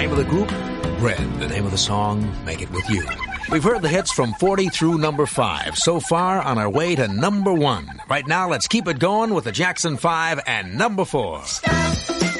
name of the group, Red. The name of the song, Make It With You. We've heard the hits from 40 through number 5. So far, on our way to number 1. Right now, let's keep it going with the Jackson 5 and number 4. Stop.